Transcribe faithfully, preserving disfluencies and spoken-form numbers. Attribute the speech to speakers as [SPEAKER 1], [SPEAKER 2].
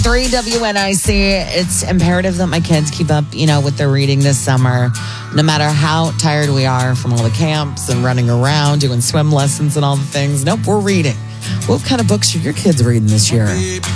[SPEAKER 1] three W N I C. It's imperative that my kids keep up, you know, with their reading this summer. No matter how tired we are from all the camps and running around, doing swim lessons and all the things. Nope, we're reading. What kind of books are your kids reading this year?